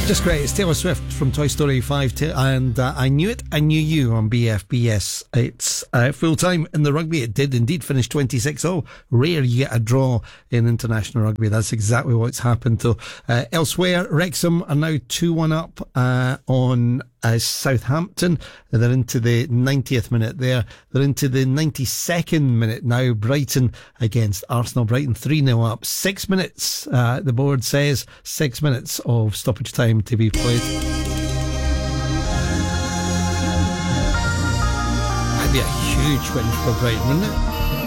Just great. It's Taylor Swift from Toy Story 5 and I Knew It, I Knew You on BFBS. It's full time in the rugby. It did indeed finish 26-all. Rare you get a draw in international rugby. That's exactly what's happened. So elsewhere, Wrexham are now 2-1 up on Southampton. They're into the 90th minute there. They're into the 92nd minute now. Brighton against Arsenal. Brighton 3-0 up. 6 minutes, the board says. 6 minutes of stoppage time to be played. That'd be a huge win for Brighton, wouldn't it?